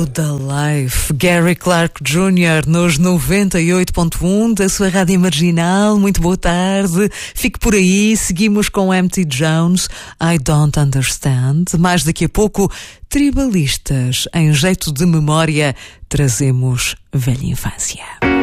The Life, Gary Clark Jr. nos 98.1 da sua rádio marginal. Muito boa tarde, fique por aí. Seguimos com Empty Jones, I Don't Understand. Mais daqui a pouco, tribalistas. Em jeito de memória, trazemos velha infância.